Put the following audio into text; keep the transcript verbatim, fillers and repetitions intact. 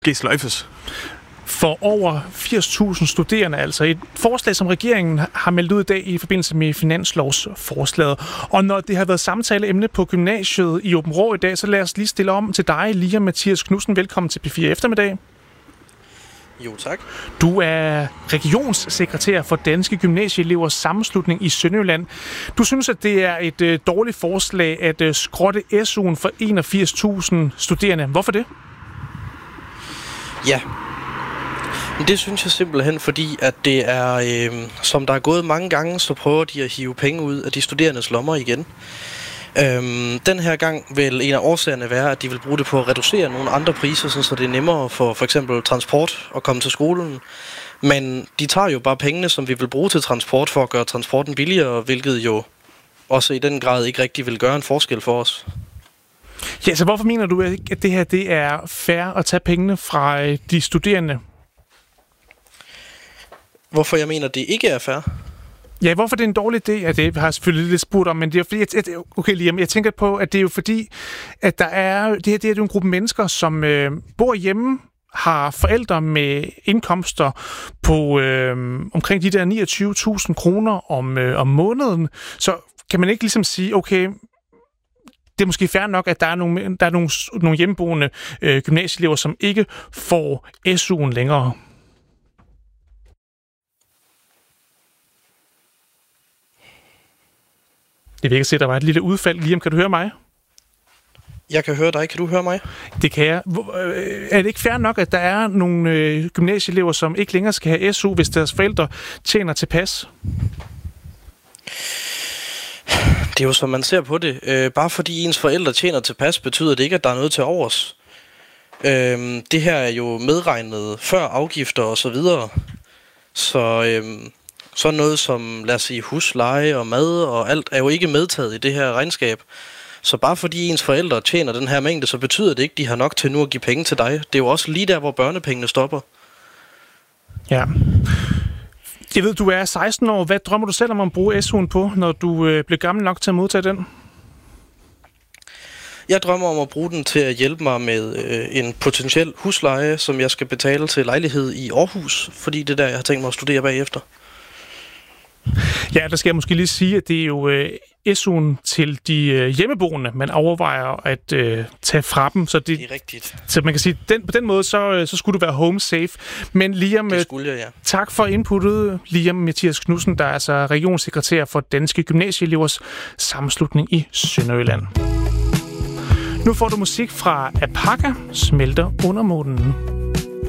skal sløjfes. For over firs tusind studerende, altså et forslag, som regeringen har meldt ud i dag i forbindelse med finanslovsforslaget. Og når det har været samtaleemne på gymnasiet i Aabenraa i dag, så lad os lige stille om til dig, Liam Mathias Knudsen. Velkommen til P fire Eftermiddag. Jo, tak. Du er regionssekretær for Danske Gymnasieelevers Sammenslutning i Sønderjylland. Du synes, at det er et øh, dårligt forslag at øh, skrotte S U'en for enogfirs tusind studerende. Hvorfor det? Ja, det synes jeg simpelthen, fordi at det er, øh, som der er gået mange gange, så prøver de at hive penge ud af de studerendes lommer igen. Øhm, den her gang vil en af årsagerne være, at de vil bruge det på at reducere nogle andre priser, så det er nemmere for for eksempel transport at komme til skolen. Men de tager jo bare pengene, som vi vil bruge til transport, for at gøre transporten billigere, hvilket jo også i den grad ikke rigtig vil gøre en forskel for os. Ja, så hvorfor mener du, at det her det er fair at tage pengene fra de studerende? Hvorfor jeg mener, det ikke er fair? Ja, hvorfor det er en dårlig idé? Ja, det har jeg selvfølgelig lidt spurgt om, men det er fordi, jeg, okay, Liam, jeg tænker på, at det er jo fordi, at der er, det her det er jo en gruppe mennesker, som øh, bor hjemme, har forældre med indkomster på øh, omkring de der niogtyve tusind kroner om, øh, om måneden. Så kan man ikke ligesom sige, okay, det er måske fair nok, at der er nogle, der er nogle, nogle hjemmeboende øh, gymnasieelever, som ikke får S U'en længere. Det virker til, at der var et lille udfald. Liam, kan du høre mig? Jeg kan høre dig. Kan du høre mig? Det kan jeg. Er det ikke fair nok, at der er nogle øh, gymnasieelever, som ikke længere skal have S U, hvis deres forældre tjener tilpas? Det er jo, som man ser på det. Øh, bare fordi ens forældre tjener tilpas, betyder det ikke, at der er noget til overs. Øh, det her er jo medregnet før afgifter og så videre. Så... Øh, Så noget som, lad os sige, husleje og mad og alt, er jo ikke medtaget i det her regnskab. Så bare fordi ens forældre tjener den her mængde, så betyder det ikke, at de har nok til nu at give penge til dig. Det er jo også lige der, hvor børnepengene stopper. Ja. Jeg ved, du er seksten år. Hvad drømmer du selv om at bruge S U'en på, når du øh, bliver gammel nok til at modtage den? Jeg drømmer om at bruge den til at hjælpe mig med øh, en potentiel husleje, som jeg skal betale til lejlighed i Aarhus, fordi det er der, jeg har tænkt mig at studere bagefter. Ja, der skal jeg måske lige sige, at det er jo øh, S U'en til de øh, hjemmeboende, man overvejer at øh, tage fra dem. Så det, det er rigtigt. Så man kan sige, den, på den måde, så, øh, så skulle du være home safe. Men Liam, det skulle jeg, ja. Tak for inputtet, Liam Mathias Knudsen, der er altså regionssekretær for Danske Gymnasieelevers Sammenslutning i Sønderjylland. Nu får du musik fra Apaka, Smelter under månen.